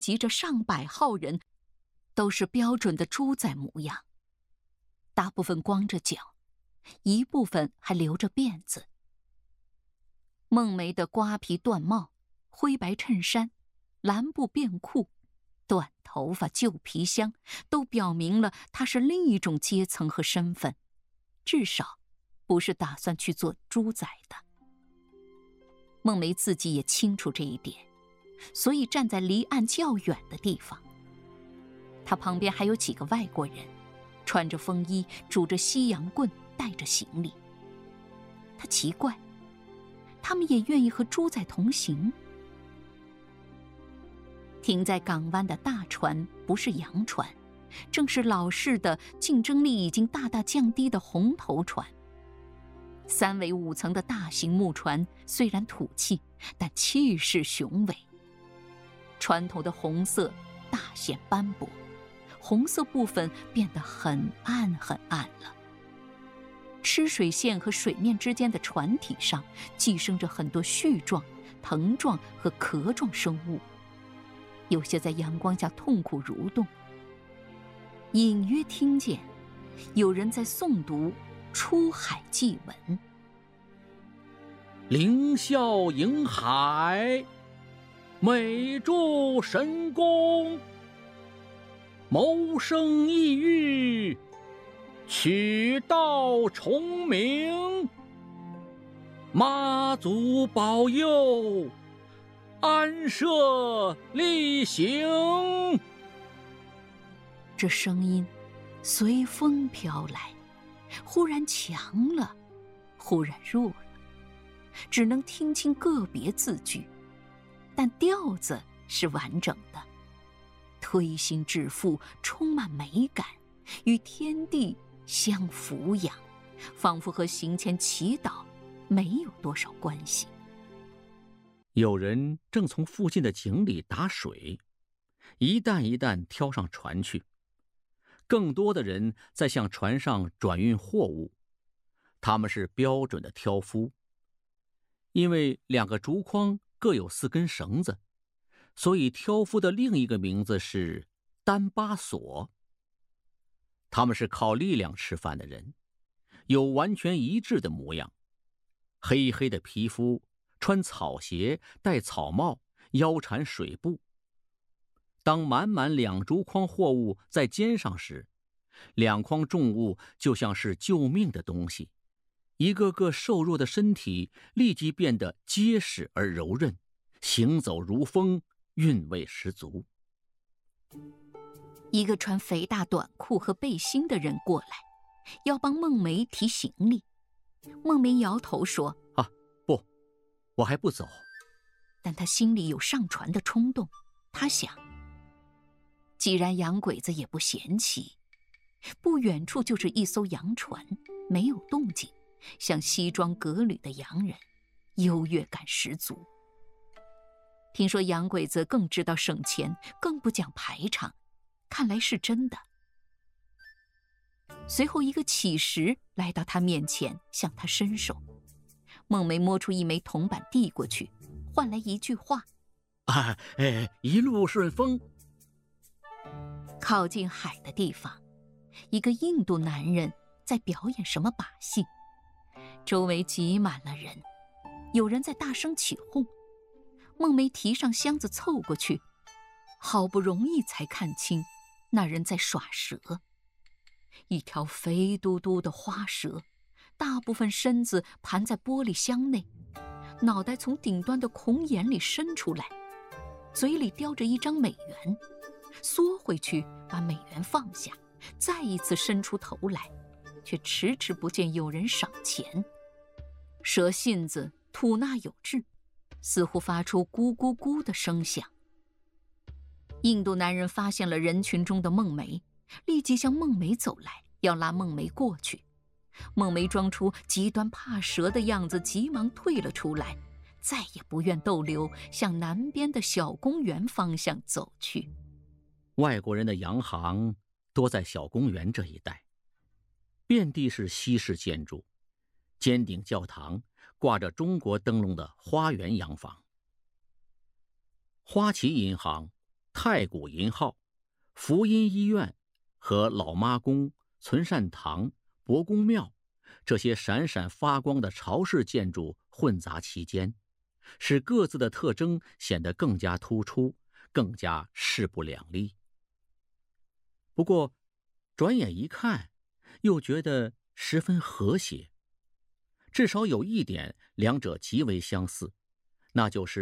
集着上百号人，都是标准的猪仔模样，大部分光着脚，一部分还留着辫子。孟梅的瓜皮缎帽、灰白衬衫、蓝布便裤、短头发、旧皮箱，都表明了她是另一种阶层和身份，至少不是打算去做猪仔的。孟梅自己也清楚这一点，所以站在离岸较远的地方。她旁边还有几个外国人，穿着风衣，拄着西洋棍，带着行李。她奇怪，他们也愿意和猪仔同行。停在港湾的大船不是洋船，正是老式的、竞争力已经大大降低的红头船。3围5层的大型木船虽然土气，但气势雄伟。船头的红色大显斑驳，红色部分变得很暗很暗了。吃水线和水面之间的船体上寄生着很多絮状、藤状和壳状生物，有些在阳光下痛苦蠕动。隐约听见有人在诵读出海祭文： 凌啸迎海，美祝神功，谋生异域，取道重名，妈祖保佑，安社力行。 这声音随风飘来，忽然强了，忽然弱了，只能听清个别字句，但调子是完整的，推心置腹，充满美感，与天地相抚养，仿佛和行前祈祷没有多少关系。 有人正从附近的井里打水，一担一担挑上船去。更多的人在向船上转运货物，他们是标准的挑夫。因为2个竹筐各有4根绳子，所以挑夫的另一个名字是单巴索。他们是靠力量吃饭的人，有完全一致的模样，黑黑的皮肤，穿草鞋，戴草帽，腰缠水布。当满满2竹筐货物在肩上时，2筐重物就像是救命的东西，一个个瘦弱的身体立即变得结实而柔韧，行走如风，韵味十足。 一个穿肥大短裤和背心的人过来，要帮孟梅提行李。孟梅摇头说： 不，我还不走。 但她心里有上船的冲动。她想，既然洋鬼子也不嫌弃，不远处就是一艘洋船，没有动静，像西装革履的洋人，优越感十足。听说洋鬼子更知道省钱，更不讲排场，看来是真的。随后一个乞食来到他面前，向他伸手。孟梅摸出一枚铜板递过去，换来一句话： 一路顺风。 靠近海的地方，一个印度男人在表演什么把戏，周围挤满了人，有人在大声起哄。孟梅提上箱子凑过去，好不容易才看清那人在耍蛇。一条肥嘟嘟的花蛇，大部分身子盘在玻璃箱内，脑袋从顶端的孔眼里伸出来，嘴里叼着一张美元，缩回去把美元放下，再一次伸出头来，却迟迟不见有人赏钱。蛇信子吐纳有致，似乎发出咕咕咕的声响。印度男人发现了人群中的孟梅，立即向孟梅走来，要拉孟梅过去。孟梅装出极端怕蛇的样子，急忙退了出来，再也不愿逗留，向南边的小公园方向走去。 外国人的洋行多在小公园这一带，遍地是西式建筑，尖顶教堂，挂着中国灯笼的花园洋房。花旗银行太古银号、福音医院和老妈宫、存善堂、博公庙这些闪闪发光的朝式建筑混杂其间，使各自的特征显得更加突出，更加势不两立。不过，转眼一看，又觉得十分和谐。至少有一点，两者极为相似，那就是